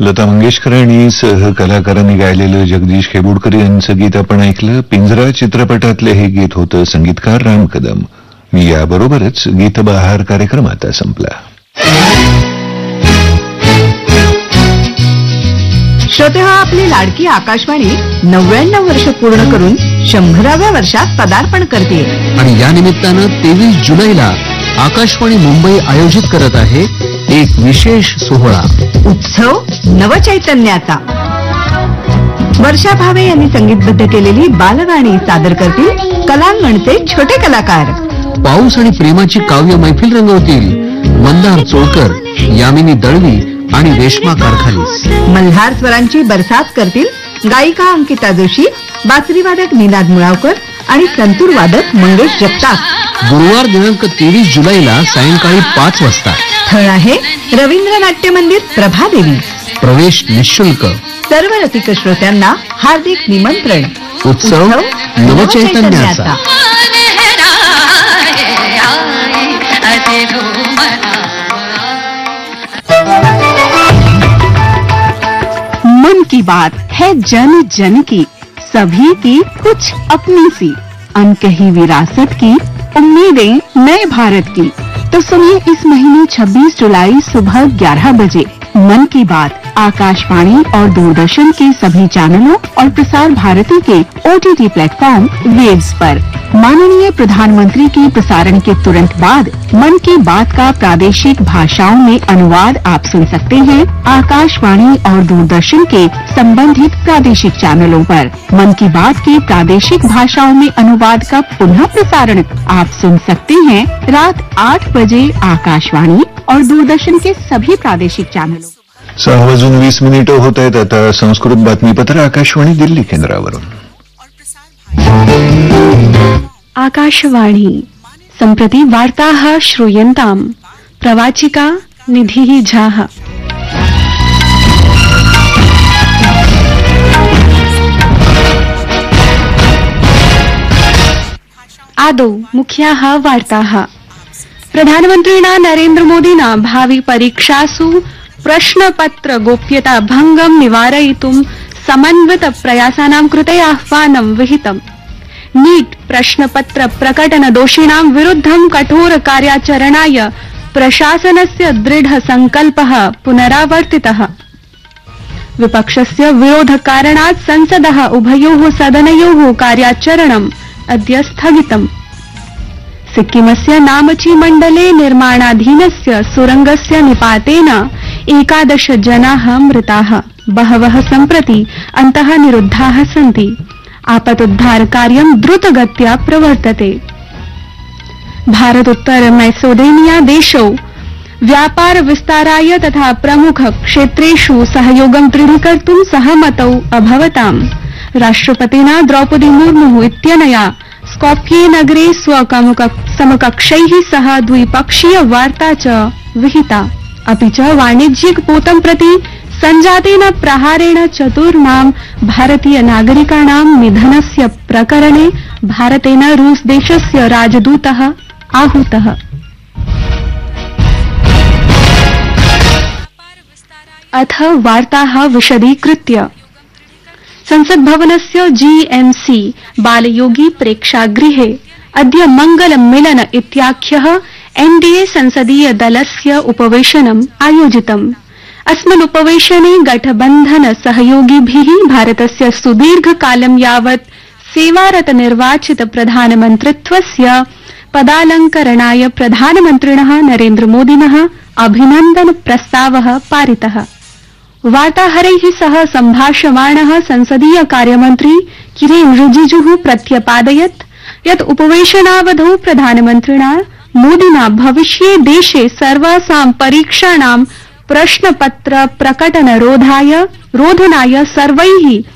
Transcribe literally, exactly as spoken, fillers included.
लता मंगेशकर आणि सहकलाकारांनी गायलेलं जगदीश खेबुडकर यांचं गीत आपण ऐकलं. पिंजरा चित्रपटातले हे गीत होतं. संगीतकार राम कदम. मी याबरोबरच गीतबहार कार्यक्रम आता संपला. श्रोते हो, आपली लाडकी आकाशवाणी नव्याण्णव वर्ष पूर्ण करून शंभराव्या वर्षात पदार्पण करते आणि या निमित्तानं तेवीस जुलैला आकाशवाणी मुंबई आयोजित करत आहे एक विशेष सोहळा, उत्सव नवचैतन्याचा. वर्षा भावे यांनी संगीतबद्ध केलेली बालगाणी सादर करतील कलांगणचे छोटे कलाकार. पाऊस आणि प्रेमाची काव्य मैफिल रंगवतील मंदार चोळकर, यामिनी दळवी आणि रेश्मा कारखानीस. मल्हार स्वरांची बरसात करतील गायिका अंकिता जोशी, बासरीवादक निनाद मुळावकर आणि संतूर वादक मंगेश जगताप. गुरुवार दिनांक तेवीस जुलैला सायंकाळी पाच वाजता. स्थळ आहे रवींद्र नाट्य मंदिर, प्रभादेवी. प्रवेश निःशुल्क. सर्व रसिक श्रोत्यांना हार्दिक निमंत्रण. उत्सव नवचैतन्याचा. मन की बात है जन जन की, सभी की कुछ अपनी सी, अनकही विरासत की, उम्मीदें नए भारत की. तो सुनिए इस महीने छब्बीस जुलाई सुबह ग्यारह बजे मन की बात आकाशवाणी और दूरदर्शन के सभी चैनलों और प्रसार भारती के ओटीटी प्लेटफॉर्म वेव्स पर. माननीय प्रधानमंत्री के प्रसारण के तुरंत बाद मन की बात का प्रादेशिक भाषाओं में अनुवाद आप सुन सकते हैं आकाशवाणी और दूरदर्शन के संबंधित प्रादेशिक चैनलों पर. मन की बात के प्रादेशिक भाषाओं में अनुवाद का पुनः प्रसारण आप सुन सकते हैं रात आठ बजे आकाशवाणी और दूरदर्शन के सभी प्रादेशिक चॅनलों. सहा वाजून वीस मिनिटं होत आहेत. आता संस्कृत बातमीपत्र आकाशवाणी दिल्ली केंद्रावरून. आकाशवाणी सम्प्रति वार्ताः श्रूयन्ताम्. प्रवाचिका निधिः झाः. आदौ मुख्याः वार्ताः. प्रधानमन्त्रिणा नरेन्द्र मोदिना भावि परीक्षासु प्रश्नपत्र गोप्यता भंगं निवारयितुं समन्वित प्रयासानां कृते आह्वानं विहितम्. नीट प्रश्नपत्र प्रकटन दोषिणां विरुद्धं कठोर कार्याचरणाय प्रशासनस्य दृढ संकल्पः पुनरावर्तितः. विपक्षस्य विरोधकारणात् संसदः उभयोः सदनयोः कार्याचरणम् अद्य स्थगितम्. सिक्किमस्य नामची मण्डले निर्माणाधीनस्य सुरंगस्य निपातेन एकादश जनाः मृताः. बहवः सम्प्रति अन्तः निरुद्धाः सन्ति. आपतोद्धार कार्यं द्रुतगत्या प्रवर्तते. भारतोत्तर मैसेडोनिया देशौ व्यापार विस्ताराय तथा प्रमुख क्षेत्रेषु सहयोगं दृढीकर्तुं सहमतौ अभवताम्. राष्ट्रपतिना द्रौपदी मुर्मु इत्यनया स्कॉप्ये नगरे स्वसमकक्षैः सह द्विपक्षीय वार्ता च विहिता. अपि च वाणिज्यिक पोतं प्रति संजातेन प्रहारेण चतुर्णां भारतीय नागरिकाणां निधनस्य प्रकरणे भारतेन रूस देशस्य राजदूतः आहूतः. अथ वार्ताः विशदीकृत्य. संसद भवनस्य जीएमसी बालयोगी प्रेक्षागृहे अद्य मंगल मिलन इत्याख्यः एनडीए संसदीय दलस्य उपवेशनम् आयोजितम्. अस्मिन् उपवेशने गठबन्धन सहयोगिभिः भारतस्य सुदीर्घकालं यावत् सेवारत निर्वाचित प्रधानमन्त्रित्वस्य पदालंकरणाय प्रधानमन्त्रिणः नरेन्द्र मोदिनः अभिनन्दन प्रस्तावः पारितः. वार्ताहरैः सह सम्भाषमाणः संसदीय कार्यमन्त्री किरेन रिजिजुः प्रत्यपादयत् यत् उपवेशनावधौ प्रधानमन्त्रिणा मोदिना भविष्ये देशे सर्वासां परीक्षाणां प्रश्नपत्र प्रकटन रोधाय रोधनाय सर्वैः